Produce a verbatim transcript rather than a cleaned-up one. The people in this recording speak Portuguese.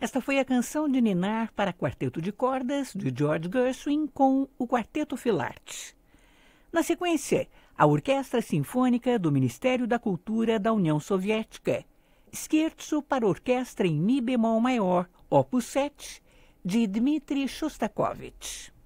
Esta foi a canção de ninar para quarteto de cordas de George Gershwin com o Quarteto Filarte. Na sequência, a Orquestra Sinfônica do Ministério da Cultura da União Soviética, Scherzo para orquestra em Mi bemol maior, opus sete, de Dmitri Shostakovich.